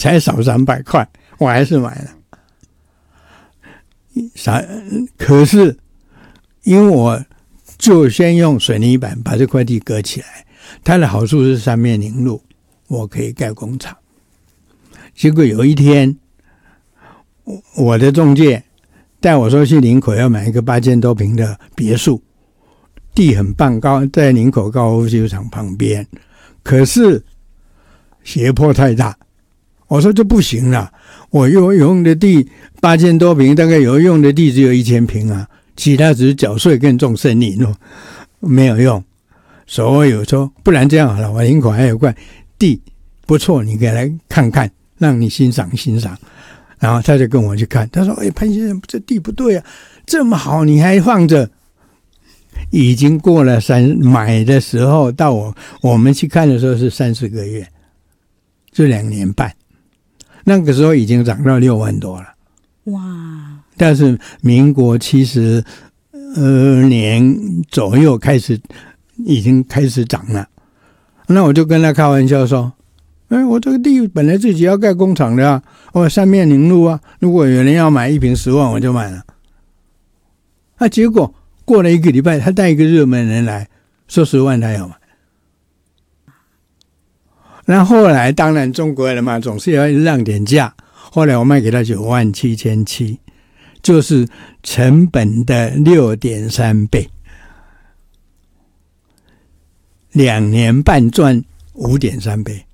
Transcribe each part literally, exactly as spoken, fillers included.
才少三百块，我还是买了。可是因为我就先用水泥板把这块地隔起来，它的好处是三面临路，我可以盖工厂。结果有一天，我的中介带我说去林口要买一个八千多坪的别墅，地很棒，高在林口高尔夫球场旁边，可是斜坡太大。我说这不行了，我有用的地八千多坪，大概有用的地只有一千坪啊，其他只是缴税跟种森林哦，没有用。所以我说不然这样好了，我林口还有块地不错，你可以来看看，让你欣赏欣赏。然后他就跟我去看，他说：“哎，潘先生，这地不对啊，这么好你还放着。”已经过了三买的时候到我我们去看的时候是三十个月，就两年半。那个时候已经涨到六万多了，哇！但是民国七十二年左右开始，已经开始涨了。那我就跟他开玩笑说：“哎，我这个地本来自己要盖工厂的啊，我三面临路啊，如果有人要买一坪十万，我就买了。”那结果过了一个礼拜，他带一个热门人来说十万他要买。那后来当然中国人嘛，总是要让点价。后来我卖给他九万七千七，就是成本的六点三倍，两年半赚五点三倍，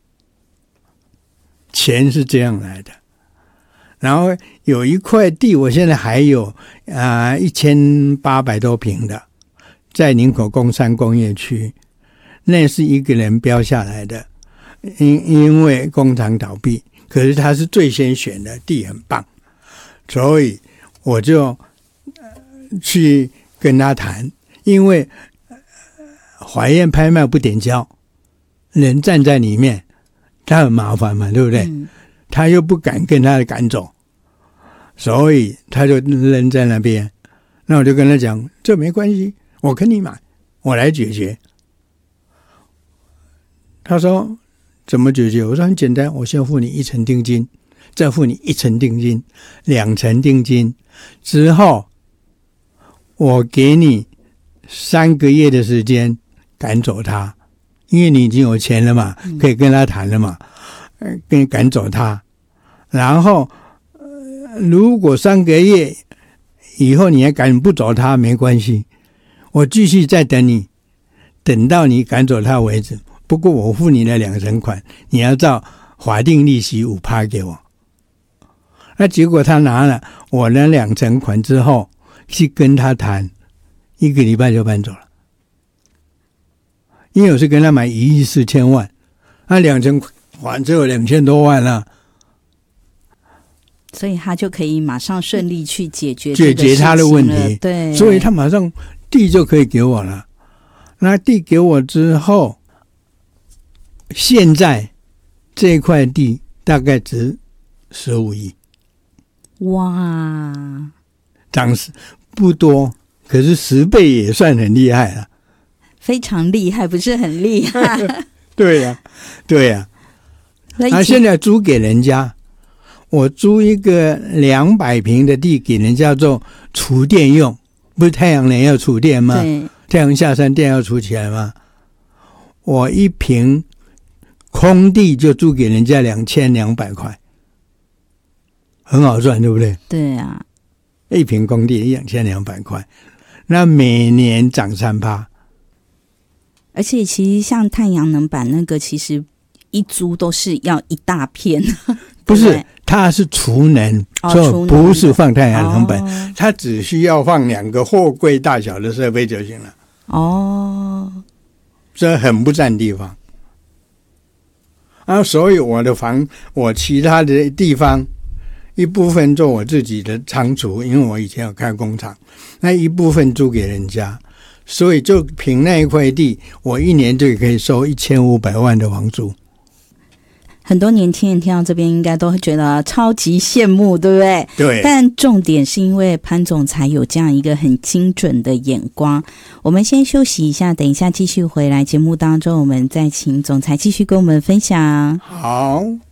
钱是这样来的。然后有一块地，我现在还有啊一千八百多坪的，在林口工商工业区，那是一个人标下来的。因因为工厂倒闭，可是他是最先选的，地很棒，所以我就去跟他谈。因为怀验拍卖不点交，人站在里面，他很麻烦嘛，对不对？嗯、他又不敢跟他赶走，所以他就扔在那边。那我就跟他讲，这没关系，我跟你买，我来解决。他说怎么解决？我说很简单，我先付你一成定金，再付你一成定金，两成定金之后，我给你三个月的时间赶走他，因为你已经有钱了嘛，可以跟他谈了嘛，跟赶走他。然后，呃、如果三个月以后你还赶不走他，没关系，我继续再等你，等到你赶走他为止。不过我付你的两成款，你要照法定利息 百分之五 给我。那结果他拿了我的两成款之后，去跟他谈，一个礼拜就搬走了。因为我是跟他买一亿四千万，那两成款只有两千多万了， 所以他就可以马上顺利去解决解决他的问题。 对， 所以他马上地就可以给我了。那地给我之后，现在这块地大概值十五亿， 哇， 涨不多，可是十倍也算很厉害了， 非常厉害，不是很厉害？ 对呀、啊，对呀、啊。他现在租给人家，我租一个两百坪的地给人家做储电用，不是太阳能要储电吗？ 对， 太阳下山电要储起来吗？我一坪空地就租给人家两千两百块，很好赚，对不对？ 对啊， 一坪空地两千两百块，那每年涨三趴。 而且其实像太阳能板那个，其实一租都是要一大片， 不是，它是储能， 哦、 所以不是放太阳能板， 哦、 它只需要放两个货柜大小的设备就行了。 哦， 这很不占地方。啊，所以我的房，我其他的地方一部分做我自己的仓储，因为我以前有开工厂，那一部分租给人家，所以就凭那一块地，我一年就可以收一千五百万的房租。 很多年轻人听到这边应该都会觉得超级羡慕，对不对？ 对。 但重点是因为潘总裁有这样一个很精准的眼光。我们先休息一下，等一下继续回来节目当中，我们再请总裁继续跟我们分享。 好。